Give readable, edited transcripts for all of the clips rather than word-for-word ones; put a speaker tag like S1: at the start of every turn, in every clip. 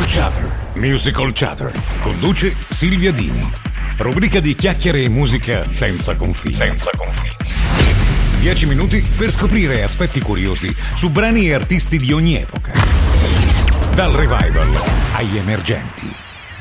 S1: Chatter. Musical Chatter. Conduce Silvia Dini. Rubrica di chiacchiere e musica senza confini. 10 minuti per scoprire aspetti curiosi su brani e artisti di ogni epoca. Dal revival agli emergenti.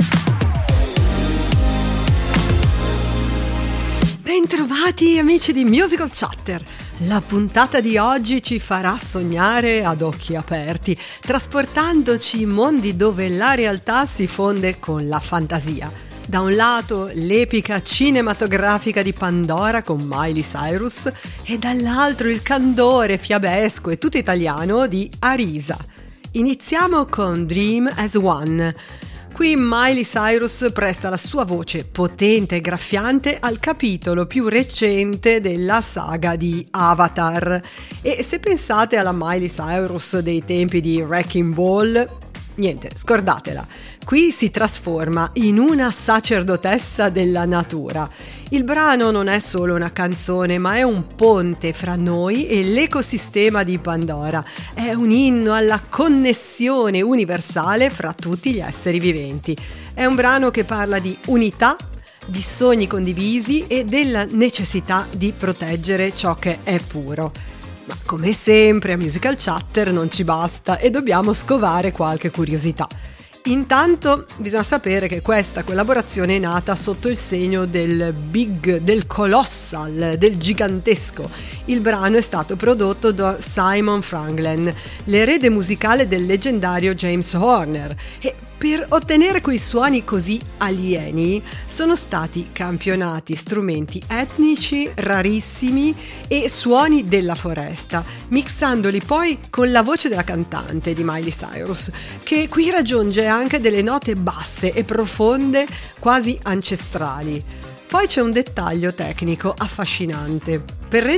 S2: Bentrovati amici di Musical Chatter. La puntata di oggi ci farà sognare ad occhi aperti, trasportandoci in mondi dove la realtà si fonde con la fantasia. Da un lato l'epica cinematografica di Pandora con Miley Cyrus e dall'altro il candore fiabesco e tutto italiano di Arisa. Iniziamo con Dream as One. Qui Miley Cyrus presta la sua voce potente e graffiante al capitolo più recente della saga di Avatar. E se pensate alla Miley Cyrus dei tempi di Wrecking Ball, niente, scordatela. Qui si trasforma in una sacerdotessa della natura. Il brano non è solo una canzone, ma è un ponte fra noi e l'ecosistema di Pandora. È un inno alla connessione universale fra tutti gli esseri viventi. È un brano che parla di unità, di sogni condivisi e della necessità di proteggere ciò che è puro. Ma come sempre a Musical Chatter non ci basta e dobbiamo scovare qualche curiosità. Intanto bisogna sapere che questa collaborazione è nata sotto il segno del big, del colossal, del gigantesco. Il brano è stato prodotto da Simon Franklin, l'erede musicale del leggendario James Horner, e per ottenere quei suoni così alieni sono stati campionati strumenti etnici rarissimi e suoni della foresta, mixandoli poi con la voce della cantante di Miley Cyrus, che qui raggiunge anche delle note basse e profonde, quasi ancestrali. Poi c'è un dettaglio tecnico affascinante. Per